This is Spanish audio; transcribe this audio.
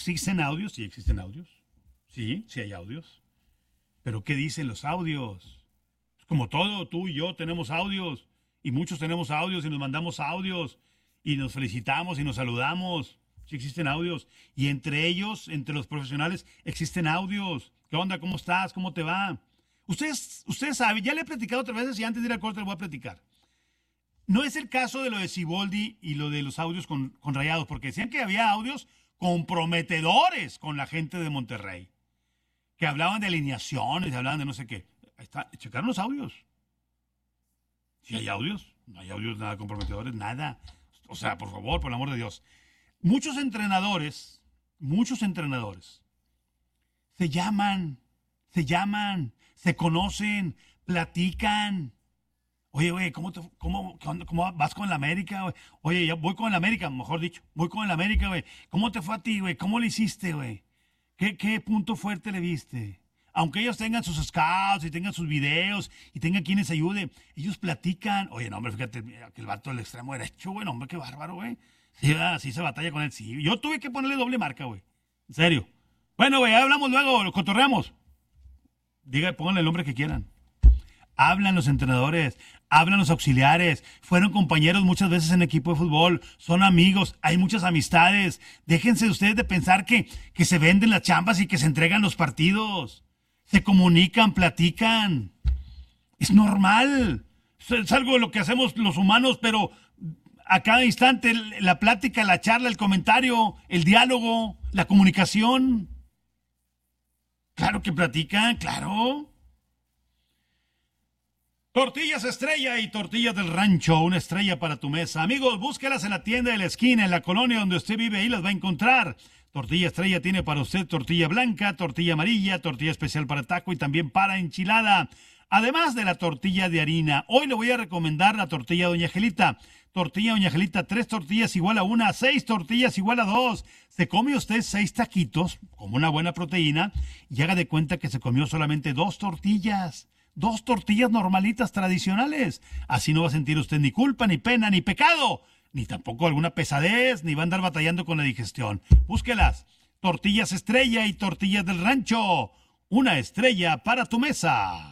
¿Existen audios? Sí, existen audios. Sí, sí hay audios. Pero ¿qué dicen los audios? Como todo, tú y yo tenemos audios. Y muchos tenemos audios y nos mandamos audios. Y nos felicitamos y nos saludamos. Sí existen audios. Y entre ellos, entre los profesionales, existen audios. ¿Qué onda? ¿Cómo estás? ¿Cómo te va? Ustedes saben, ya le he platicado otras veces y antes de ir al corte le voy a platicar. No es el caso de lo de Siboldi y lo de los audios con Rayados, porque decían que había audios comprometedores con la gente de Monterrey, que hablaban de alineaciones, hablaban de no sé qué. Ahí está, checaron los audios. Si hay audios, no hay audios nada comprometedores, nada. O sea, por favor, por el amor de Dios. Muchos entrenadores se conocen, platican. Oye, güey, ¿cómo vas con el América, güey? Oye, ya voy con el América, mejor dicho. Voy con el América, güey. ¿Cómo te fue a ti, güey? ¿Cómo le hiciste, güey? ¿Qué punto fuerte le viste? Aunque ellos tengan sus scouts y tengan sus videos y tengan quienes ayuden, ellos platican. Oye, no, hombre, fíjate, que el vato del extremo derecho, güey, no, hombre, qué bárbaro, güey. Sí, sí se batalla con él, sí. Yo tuve que ponerle doble marca, güey. En serio. Bueno, güey, hablamos luego, lo cotorreamos. Pónganle el nombre que quieran. Hablan los entrenadores, hablan los auxiliares, fueron compañeros muchas veces en equipo de fútbol, son amigos, hay muchas amistades. Déjense ustedes de pensar que se venden las chambas y que se entregan los partidos. Se comunican, platican. Es normal. Es algo de lo que hacemos los humanos, pero a cada instante la plática, la charla, el comentario, el diálogo, la comunicación. Claro que platican, claro. Tortillas Estrella y tortillas del rancho, una estrella para tu mesa. Amigos, búsquelas en la tienda de la esquina, en la colonia donde usted vive, ahí las va a encontrar. Tortilla Estrella tiene para usted tortilla blanca, tortilla amarilla, tortilla especial para taco y también para enchilada. Además de la tortilla de harina, hoy le voy a recomendar la tortilla Doña Angelita. Tortilla Doña Angelita, 3 tortillas igual a 1, 6 tortillas igual a 2. Se come usted 6 taquitos, como una buena proteína, y haga de cuenta que se comió solamente 2 tortillas. 2 tortillas normalitas tradicionales. Así no va a sentir usted ni culpa, ni pena, ni pecado, ni tampoco alguna pesadez, ni va a andar batallando con la digestión. Búsquelas. Tortillas Estrella y tortillas del rancho. Una estrella para tu mesa.